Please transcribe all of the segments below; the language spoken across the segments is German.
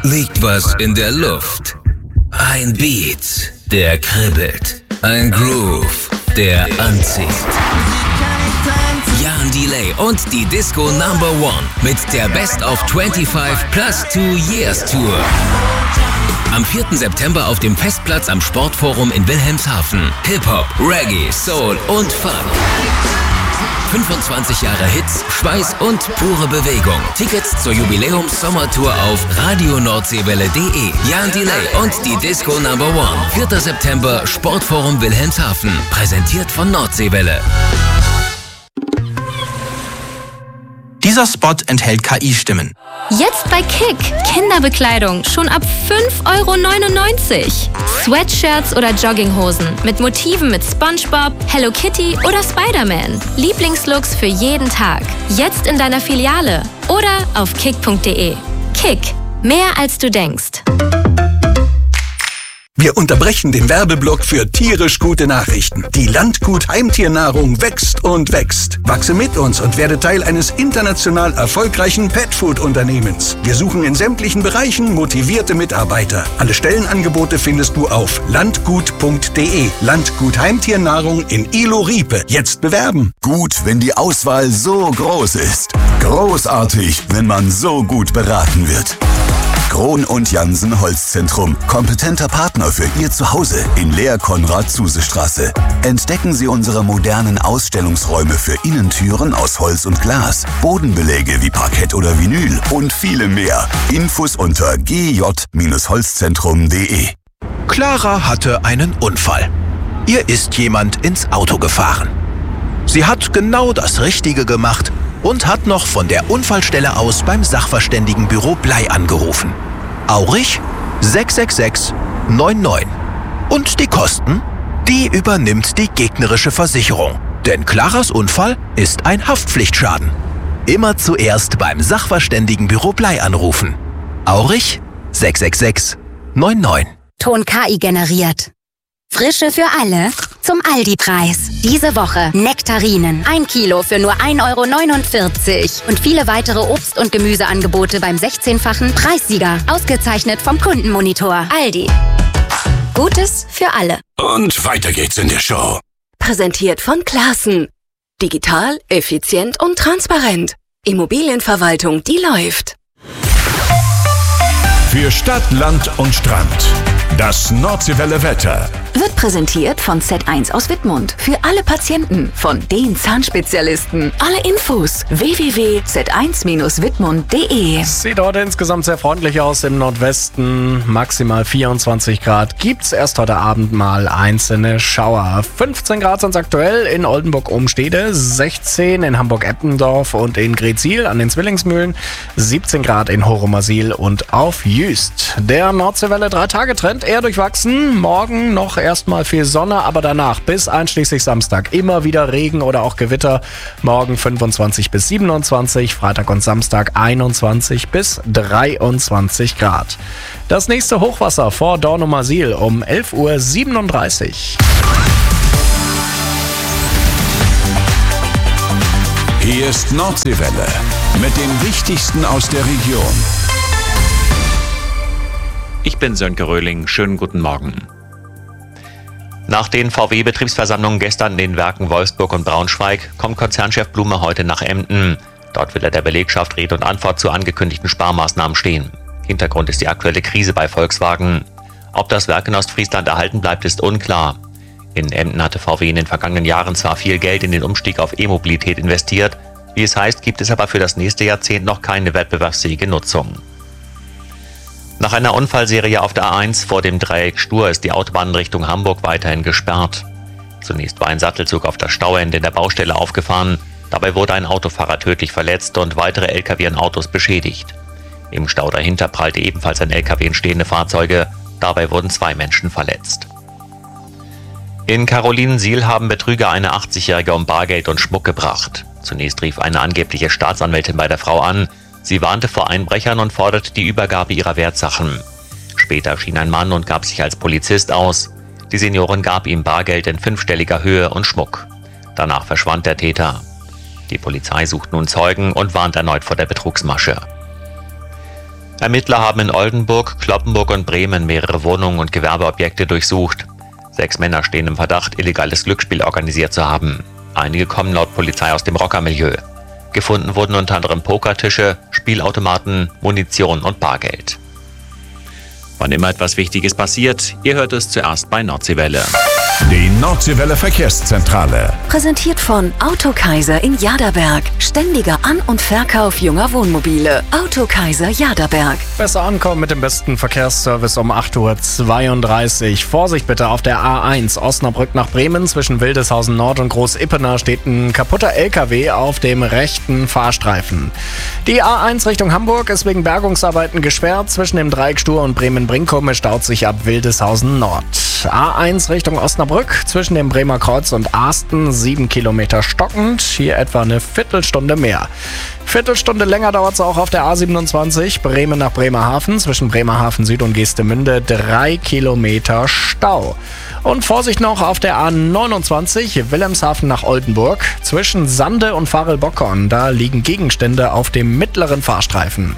liegt was in der Luft. Ein Beat, der kribbelt. Ein Groove, der anzieht. Jan Delay und die Disco Number One mit der Best of 25 plus 2 Years Tour. Am 4. September auf dem Festplatz am Sportforum in Wilhelmshaven. Hip-Hop, Reggae, Soul und Funk. 25 Jahre Hits, Schweiß und pure Bewegung. Tickets zur Jubiläums-Sommertour auf radionordsewelle.de. Jan Delay und die Disco Number One. 4. September, Sportforum Wilhelmshaven. Präsentiert von Nordseewelle. Dieser Spot enthält KI-Stimmen. Jetzt bei Kick. Kinderbekleidung schon ab 5,99 €. Sweatshirts oder Jogginghosen mit Motiven mit SpongeBob, Hello Kitty oder Spider-Man. Lieblingslooks für jeden Tag. Jetzt in deiner Filiale oder auf kick.de. Kick. Mehr als du denkst. Wir unterbrechen den Werbeblock für tierisch gute Nachrichten. Die Landgut Heimtiernahrung wächst und wächst. Wachse mit uns und werde Teil eines international erfolgreichen Petfood-Unternehmens. Wir suchen in sämtlichen Bereichen motivierte Mitarbeiter. Alle Stellenangebote findest du auf landgut.de. Landgut Heimtiernahrung in Ilo-Riepe. Jetzt bewerben. Gut, wenn die Auswahl so groß ist. Großartig, wenn man so gut beraten wird. Krohn und Jansen Holzzentrum. Kompetenter Partner für Ihr Zuhause in Lehr-Konrad-Zuse-Straße. Entdecken Sie unsere modernen Ausstellungsräume für Innentüren aus Holz und Glas, Bodenbeläge wie Parkett oder Vinyl und viele mehr. Infos unter gj-holzzentrum.de. Clara hatte einen Unfall. Ihr ist jemand ins Auto gefahren. Sie hat genau das Richtige gemacht und hat noch von der Unfallstelle aus beim Sachverständigenbüro Blei angerufen. Aurich 666 99. Und die Kosten? Die übernimmt die gegnerische Versicherung. Denn Claras Unfall ist ein Haftpflichtschaden. Immer zuerst beim Sachverständigenbüro Blei anrufen. Aurich 666 99. Ton KI generiert. Frische für alle zum Aldi-Preis. Diese Woche Nektarinen. 1 Kilo für nur 1,49 € und viele weitere Obst- und Gemüseangebote beim 16-fachen Preissieger. Ausgezeichnet vom Kundenmonitor. Aldi. Gutes für alle. Und weiter geht's in der Show. Präsentiert von Classen. Digital, effizient und transparent. Immobilienverwaltung, die läuft. Für Stadt, Land und Strand. Das Nordseewelle Wetter. Wird präsentiert von Z1 aus Wittmund. Für alle Patienten von den Zahnspezialisten. Alle Infos www.z1-wittmund.de. Sieht heute insgesamt sehr freundlich aus im Nordwesten. Maximal 24 Grad. Gibt's erst heute Abend mal einzelne Schauer. 15 Grad sind aktuell in Oldenburg-Obenstede, 16 in Hamburg-Eppendorf und in Gretzil an den Zwillingsmühlen, 17 Grad in Horumersiel und auf Jüst. Der Nordseewelle 3-Tage-Trend eher durchwachsen. Morgen noch erstmal viel Sonne, aber danach bis einschließlich Samstag immer wieder Regen oder auch Gewitter. Morgen 25 bis 27, Freitag und Samstag 21 bis 23 Grad. Das nächste Hochwasser vor Dornumersiel um 11:37 Uhr. Hier ist Nordseewelle mit dem Wichtigsten aus der Region. Ich bin Sönke Röhling, schönen guten Morgen. Nach den VW-Betriebsversammlungen gestern in den Werken Wolfsburg und Braunschweig kommt Konzernchef Blume heute nach Emden. Dort will er der Belegschaft Rede und Antwort zu angekündigten Sparmaßnahmen stehen. Hintergrund ist die aktuelle Krise bei Volkswagen. Ob das Werk in Ostfriesland erhalten bleibt, ist unklar. In Emden hatte VW in den vergangenen Jahren zwar viel Geld in den Umstieg auf E-Mobilität investiert, wie es heißt, gibt es aber für das nächste Jahrzehnt noch keine wettbewerbsfähige Nutzung. Nach einer Unfallserie auf der A1 vor dem Dreieck Stur ist die Autobahn in Richtung Hamburg weiterhin gesperrt. Zunächst war ein Sattelzug auf das Stauende in der Baustelle aufgefahren. Dabei wurde ein Autofahrer tödlich verletzt und weitere Lkw und Autos beschädigt. Im Stau dahinter prallte ebenfalls ein Lkw in stehende Fahrzeuge. Dabei wurden 2 Menschen verletzt. In Carolinensiel haben Betrüger eine 80-Jährige um Bargeld und Schmuck gebracht. Zunächst rief eine angebliche Staatsanwältin bei der Frau an. Sie warnte vor Einbrechern und forderte die Übergabe ihrer Wertsachen. Später erschien ein Mann und gab sich als Polizist aus. Die Seniorin gab ihm Bargeld in 5-stelliger Höhe und Schmuck. Danach verschwand der Täter. Die Polizei sucht nun Zeugen und warnt erneut vor der Betrugsmasche. Ermittler haben in Oldenburg, Cloppenburg und Bremen mehrere Wohnungen und Gewerbeobjekte durchsucht. 6 Männer stehen im Verdacht, illegales Glücksspiel organisiert zu haben. Einige kommen laut Polizei aus dem Rockermilieu. Gefunden wurden unter anderem Pokertische, Spielautomaten, Munition und Bargeld. Wann immer etwas Wichtiges passiert, ihr hört es zuerst bei Nordseewelle. Die Nordseewelle Verkehrszentrale. Präsentiert von Autokaiser in Jaderberg. Ständiger An- und Verkauf junger Wohnmobile. Autokaiser Jaderberg. Besser ankommen mit dem besten Verkehrsservice um 8:32 Uhr. Vorsicht bitte auf der A1 Osnabrück nach Bremen. Zwischen Wildeshausen Nord und Groß-Ippener steht ein kaputter LKW auf dem rechten Fahrstreifen. Die A1 Richtung Hamburg ist wegen Bergungsarbeiten gesperrt. Zwischen dem Dreieck Stur und Bremen-Brinkum staut sich ab Wildeshausen Nord. A1 Richtung Osnabrück, zwischen dem Bremer Kreuz und Asten 7 Kilometer stockend, hier etwa eine Viertelstunde mehr. Viertelstunde länger dauert es auch auf der A27, Bremen nach Bremerhaven, zwischen Bremerhaven Süd und Geestemünde 3 Kilometer Stau. Und Vorsicht noch auf der A29, Wilhelmshaven nach Oldenburg, zwischen Sande und Farel-Bockorn, da liegen Gegenstände auf dem mittleren Fahrstreifen.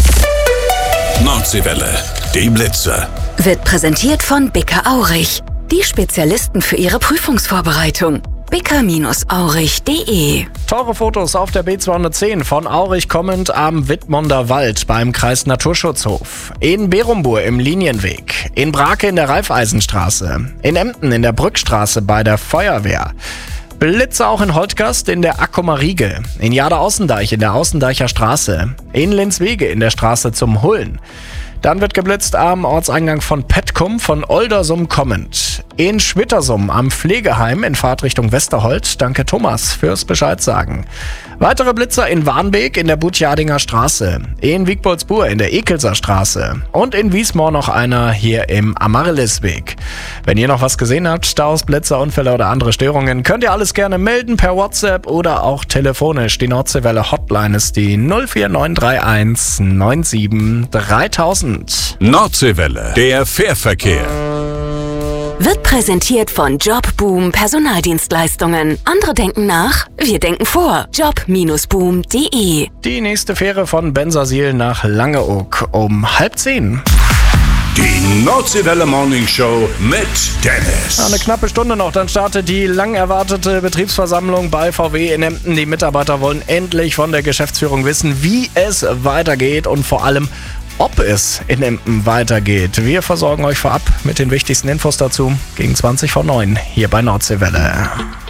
Nordseewelle, die Blitze. Wird präsentiert von Bicker Aurich. Die Spezialisten für Ihre Prüfungsvorbereitung. bicker-aurich.de. Teure Fotos auf der B210 von Aurich kommend am Wittmonder Wald beim Kreis Naturschutzhof. In Berumbur im Linienweg. In Brake in der Raiffeisenstraße. In Emden in der Brückstraße bei der Feuerwehr. Blitze auch in Holtgast in der Ackumer Riege. In Jade-Außendeich in der Außendeicher Straße. In Linswege in der Straße zum Hullen. Dann wird geblitzt am Ortseingang von Petkum von Oldersum kommend. In Schwittersum am Pflegeheim in Fahrtrichtung Westerholt. Danke Thomas fürs Bescheid sagen. Weitere Blitzer in Warnbeek in der Butjadinger Straße. In Wiegboldsbur in der Ekelser Straße. Und in Wiesmoor noch einer hier im Amaryllisweg. Wenn ihr noch was gesehen habt, Staus, Blitzer, Unfälle oder andere Störungen, könnt ihr alles gerne melden per WhatsApp oder auch telefonisch. Die Nordseewelle Hotline ist die 04931 97 3000. Nordseewelle, der Fährverkehr. Wird präsentiert von Jobboom Personaldienstleistungen. Andere denken nach, wir denken vor. Job-boom.de. Die nächste Fähre von Bensersiel nach Langeoog um 9:30. Die Nordseewelle Morning Show mit Dennis. Eine knappe Stunde noch, dann startet die lang erwartete Betriebsversammlung bei VW in Emden. Die Mitarbeiter wollen endlich von der Geschäftsführung wissen, wie es weitergeht und vor allem, ob es in Emden weitergeht. Wir versorgen euch vorab mit den wichtigsten Infos dazu gegen 20 vor 9 hier bei Nordseewelle.